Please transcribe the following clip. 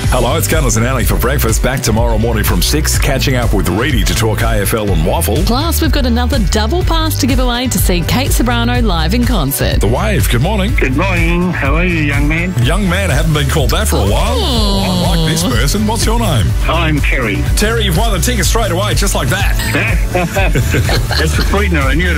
Hello, it's Gunners and Alley for breakfast. Back tomorrow morning from 6, catching up with Reedy to talk AFL and Waffle. Plus, we've got another double pass to give away to see Kate Sobrano live in concert. The Wave, good morning. Good morning. How are you, young man? Young man, I haven't been called that for a while. I like this person. What's your name? I'm Terry. Terry, you've won the ticket straight away, just like that. That's the sweetener. I knew it.